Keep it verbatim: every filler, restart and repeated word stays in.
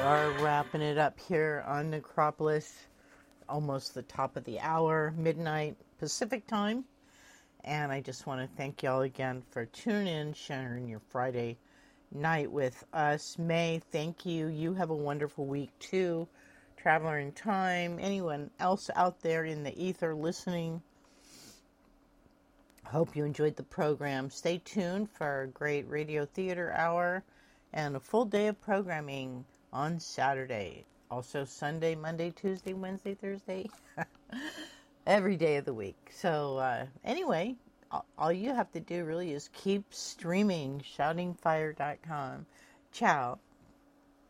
are wrapping it up here on Necropolis. Almost the top of the hour, midnight Pacific time. And I just want to thank y'all again for tuning in, sharing your Friday night with us. May, thank you. You have a wonderful week too. Traveler in Time. Anyone else out there in the ether listening? Hope you enjoyed the program. Stay tuned for a great radio theater hour and a full day of programming on Saturday. Also Sunday, Monday, Tuesday, Wednesday, Thursday. Every day of the week. So uh, anyway, all you have to do really is keep streaming. shouting fire dot com. Ciao.